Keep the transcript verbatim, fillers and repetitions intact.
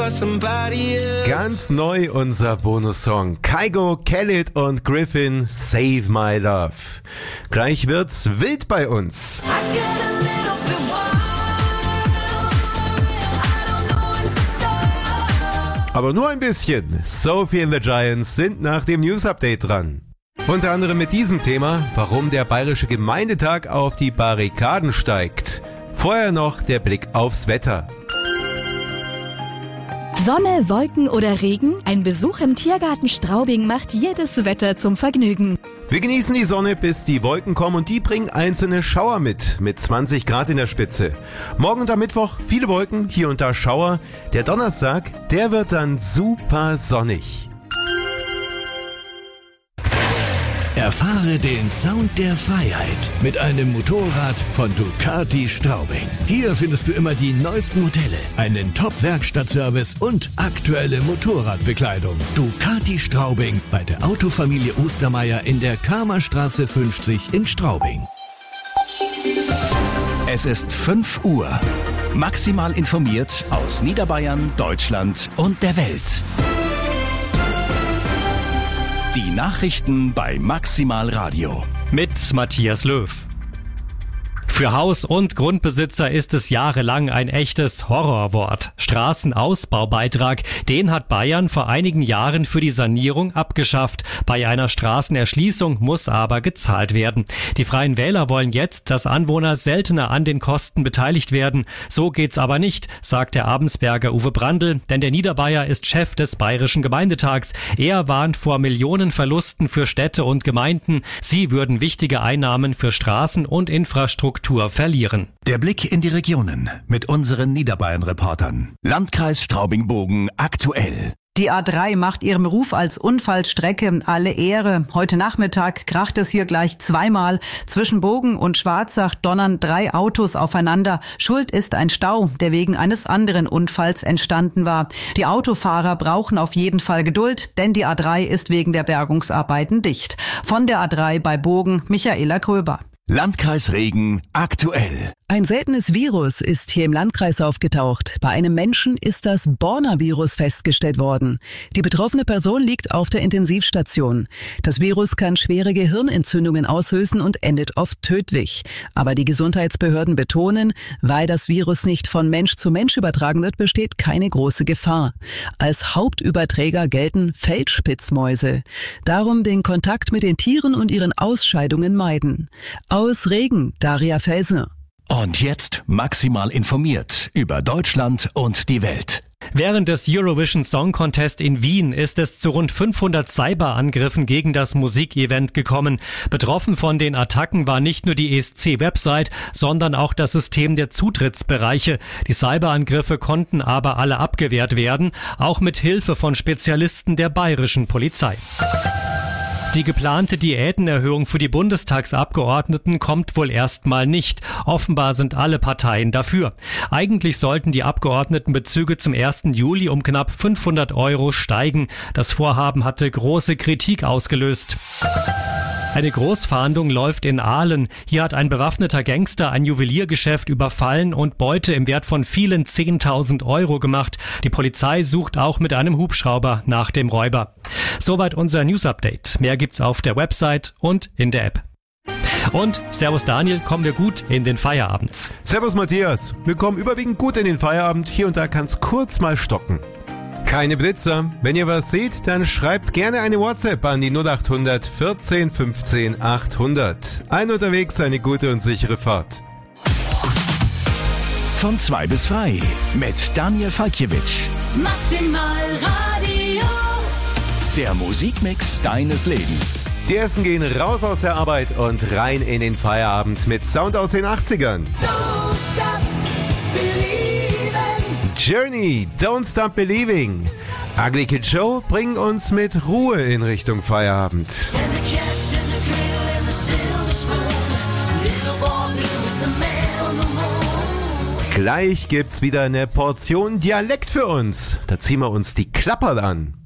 for somebody else. Ganz neu unser Bonussong. Kygo, Khaled und Griffin, Save My Love. Gleich wird's wild bei uns. I get a little bit wild. I don't know when to stop. Aber nur ein bisschen. Sophie and the Giants sind nach dem News-Update dran. Unter anderem mit diesem Thema, warum der Bayerische Gemeindetag auf die Barrikaden steigt. Vorher noch der Blick aufs Wetter. Sonne, Wolken oder Regen? Ein Besuch im Tiergarten Straubing macht jedes Wetter zum Vergnügen. Wir genießen die Sonne, bis die Wolken kommen und die bringen einzelne Schauer mit, mit zwanzig Grad in der Spitze. Morgen und am Mittwoch viele Wolken, hier und da Schauer. Der Donnerstag, der wird dann super sonnig. Erfahre den Sound der Freiheit mit einem Motorrad von Ducati Straubing. Hier findest du immer die neuesten Modelle, einen Top-Werkstattservice und aktuelle Motorradbekleidung. Ducati Straubing bei der Autofamilie Ostermeier in der Kramerstraße fünfzig in Straubing. Es ist fünf Uhr. Maximal informiert aus Niederbayern, Deutschland und der Welt. Die Nachrichten bei Maximal Radio. Mit Matthias Löw. Für Haus- und Grundbesitzer ist es jahrelang ein echtes Horrorwort. Straßenausbaubeitrag, den hat Bayern vor einigen Jahren für die Sanierung abgeschafft. Bei einer Straßenerschließung muss aber gezahlt werden. Die Freien Wähler wollen jetzt, dass Anwohner seltener an den Kosten beteiligt werden. So geht's aber nicht, sagt der Abensberger Uwe Brandl, denn der Niederbayer ist Chef des Bayerischen Gemeindetags. Er warnt vor Millionenverlusten für Städte und Gemeinden. Sie würden wichtige Einnahmen für Straßen und Infrastruktur verlieren. Der Blick in die Regionen mit unseren Niederbayern-Reportern. Landkreis Straubing-Bogen aktuell. Die A drei macht ihrem Ruf als Unfallstrecke alle Ehre. Heute Nachmittag kracht es hier gleich zweimal. Zwischen Bogen und Schwarzach donnern drei Autos aufeinander. Schuld ist ein Stau, der wegen eines anderen Unfalls entstanden war. Die Autofahrer brauchen auf jeden Fall Geduld, denn die A drei ist wegen der Bergungsarbeiten dicht. Von der A drei bei Bogen, Michaela Gröber. Landkreis Regen aktuell. Ein seltenes Virus ist hier im Landkreis aufgetaucht. Bei einem Menschen ist das Borna-Virus festgestellt worden. Die betroffene Person liegt auf der Intensivstation. Das Virus kann schwere Gehirnentzündungen auslösen und endet oft tödlich. Aber die Gesundheitsbehörden betonen, weil das Virus nicht von Mensch zu Mensch übertragen wird, besteht keine große Gefahr. Als Hauptüberträger gelten Feldspitzmäuse. Darum den Kontakt mit den Tieren und ihren Ausscheidungen meiden. Aus Regen, Daria Felser. Und jetzt maximal informiert über Deutschland und die Welt. Während des Eurovision Song Contest in Wien ist es zu rund fünfhundert Cyberangriffen gegen das Musikevent gekommen. Betroffen von den Attacken war nicht nur die E S C-Website, sondern auch das System der Zutrittsbereiche. Die Cyberangriffe konnten aber alle abgewehrt werden, auch mit Hilfe von Spezialisten der bayerischen Polizei. Die geplante Diätenerhöhung für die Bundestagsabgeordneten kommt wohl erstmal nicht. Offenbar sind alle Parteien dafür. Eigentlich sollten die Abgeordnetenbezüge zum ersten Juli um knapp fünfhundert Euro steigen. Das Vorhaben hatte große Kritik ausgelöst. Eine Großfahndung läuft in Aalen. Hier hat ein bewaffneter Gangster ein Juweliergeschäft überfallen und Beute im Wert von vielen zehntausend Euro gemacht. Die Polizei sucht auch mit einem Hubschrauber nach dem Räuber. Soweit unser News-Update. Mehr gibt's auf der Website und in der App. Und Servus Daniel, kommen wir gut in den Feierabend. Servus Matthias, wir kommen überwiegend gut in den Feierabend. Hier und da kann's kurz mal stocken. Keine Blitzer. Wenn ihr was seht, dann schreibt gerne eine WhatsApp an die null acht hundert vierzehn fünfzehn achthundert. Ein unterwegs, eine gute und sichere Fahrt. Von zwei bis frei mit Daniel Falkiewicz. Maximal Radio. Der Musikmix deines Lebens. Die ersten gehen raus aus der Arbeit und rein in den Feierabend mit Sound aus den achtzigern. Don't stop believing. Journey, Don't Stop Believing. Ugly Kid Joe bringen uns mit Ruhe in Richtung Feierabend. Gleich gibt's wieder eine Portion Dialekt für uns. Da ziehen wir uns die Klapperl an.